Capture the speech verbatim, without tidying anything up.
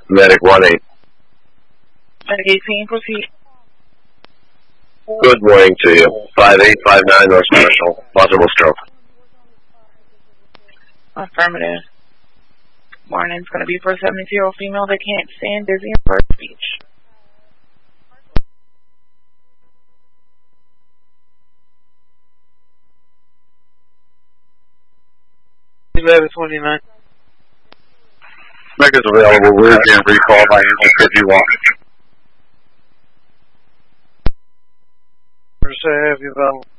Medic one eight. Medic eighteen, proceed. Good morning to you. five eight five nine North Special. Possible stroke. Affirmative. Morning's going to be for a seventy-year-old female that can't stand, dizzy, and first speech. eleven twenty-nine. Medic is available. We're being recalled by Angel fifty-one. Have you available?